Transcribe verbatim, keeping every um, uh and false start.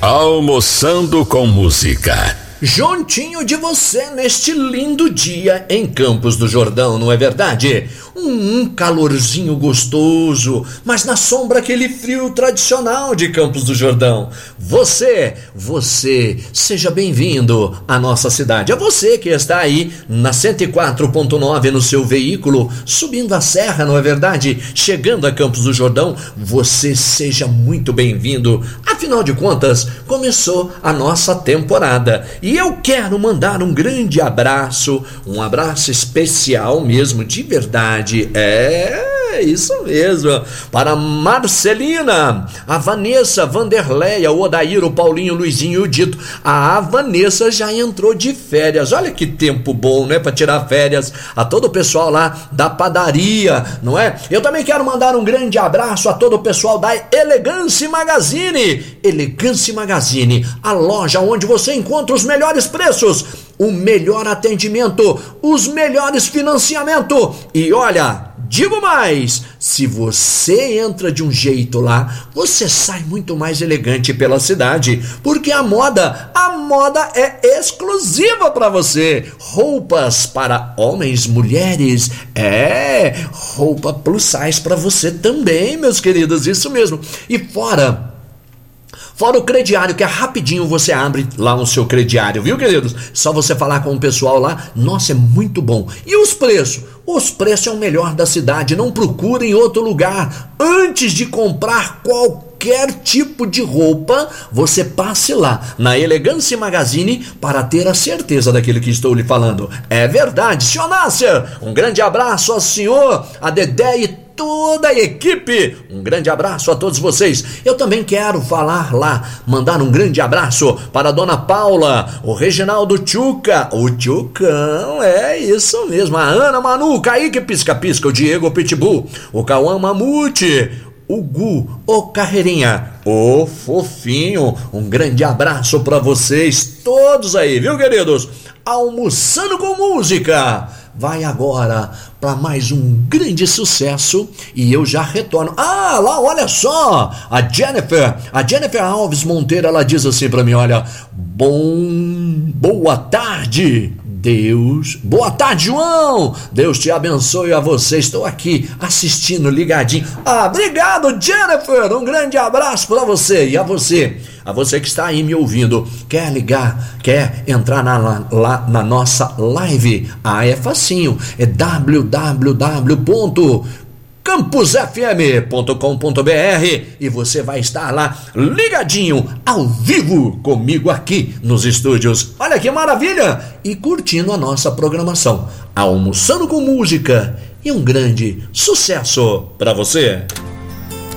Almoçando com Música. Juntinho de você neste lindo dia em Campos do Jordão, não é verdade? Um, um calorzinho gostoso, mas na sombra aquele frio tradicional de Campos do Jordão. Você, você, seja bem-vindo à nossa cidade. É você que está aí na cento e quatro ponto nove no seu veículo, subindo a serra, não é verdade? Chegando a Campos do Jordão, você seja muito bem-vindo. Afinal de contas, começou a nossa temporada. E eu quero mandar um grande abraço, um abraço especial mesmo, de verdade. É, isso mesmo. Para a Marcelina, a Vanessa, Vanderleia, o Odair, o Paulinho, o Luizinho e o Dito. A Vanessa já entrou de férias. Olha que tempo bom, né? Para tirar férias. A todo o pessoal lá da padaria, não é? Eu também quero mandar um grande abraço a todo o pessoal da Elegance Magazine. Elegance Magazine, a loja onde você encontra os melhores preços, o melhor atendimento, os melhores financiamentos. E olha, digo mais, se você entra de um jeito lá, você sai muito mais elegante pela cidade, porque a moda, a moda é exclusiva para você. Roupas para homens, mulheres, é, roupa plus size para você também, meus queridos, isso mesmo. E fora... Fora o crediário, que é rapidinho, você abre lá no seu crediário, viu, queridos? Só você falar com o pessoal lá, nossa, é muito bom. E os preços? Os preços é o melhor da cidade, não procure em outro lugar. Antes de comprar qualquer tipo de roupa, você passe lá na Elegance Magazine para ter a certeza daquilo que estou lhe falando. É verdade, senhor Nasser, um grande abraço ao senhor, a Dedé e toda a equipe, um grande abraço a todos vocês. Eu também quero falar lá, mandar um grande abraço para a dona Paula, o Reginaldo Tchuca, o Tchucão, é isso mesmo, a Ana Manu, o Kaique Pisca Pisca, o Diego Pitbull, o Cauã Mamute, o Gu, o Carreirinha, o Fofinho, um grande abraço para vocês todos aí, viu, queridos? Almoçando com Música vai agora para mais um grande sucesso e eu já retorno. Ah, lá, olha só, a Jennifer, a Jennifer Alves Monteiro, ela diz assim para mim, olha, bom, boa tarde, Deus, boa tarde, João, Deus te abençoe a você, estou aqui assistindo, ligadinho. Ah, obrigado, Jennifer, um grande abraço para você e a você, a você que está aí me ouvindo, quer ligar, quer entrar na, lá na nossa live? Ah, é facinho, é w w w ponto campus f m ponto com ponto b r e você vai estar lá ligadinho, ao vivo comigo aqui nos estúdios. Olha que maravilha! E curtindo a nossa programação, almoçando com música e um grande sucesso para você.